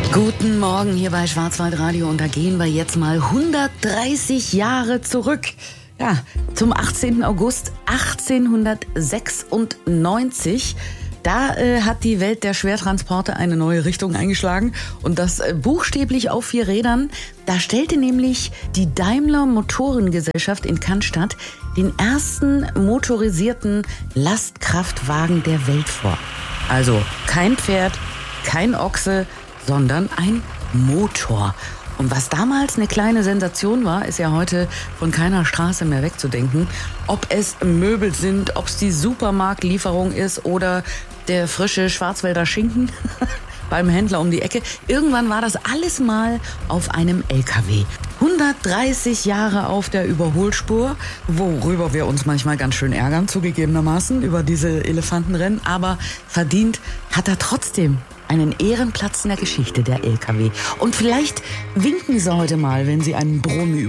Guten Morgen hier bei Schwarzwaldradio und da gehen wir jetzt mal 130 Jahre zurück. Ja, zum 18. August 1896. Da hat die Welt der Schwertransporte eine neue Richtung eingeschlagen und das buchstäblich auf 4 Rädern. Da stellte nämlich die Daimler Motorengesellschaft in Cannstatt den ersten motorisierten Lastkraftwagen der Welt vor. Also kein Pferd, kein Ochse, sondern ein Motor. Und was damals eine kleine Sensation war, ist ja heute von keiner Straße mehr wegzudenken. Ob es Möbel sind, ob es die Supermarktlieferung ist oder der frische Schwarzwälder Schinken beim Händler um die Ecke. Irgendwann war das alles mal auf einem LKW. 130 Jahre auf der Überholspur, worüber wir uns manchmal ganz schön ärgern, zugegebenermaßen, über diese Elefantenrennen. Aber verdient hat er trotzdem einen Ehrenplatz in der Geschichte, der LKW. Und vielleicht winken Sie heute mal, wenn Sie einen Brummi